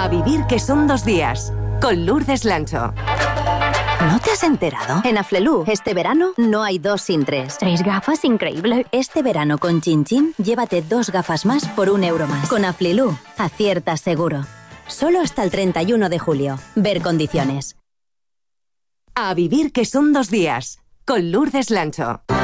vivir que son 2 días, con Lourdes Lancho. ¿No te has enterado? En Aflelu, este verano no hay 2 sin 3. 3 gafas, increíble. Este verano con Chin Chin, llévate 2 gafas más por 1 euro más. Con Aflelu, aciertas seguro. Solo hasta el 31 de julio. Ver condiciones. A vivir que son 2 días, con Lourdes Lancho.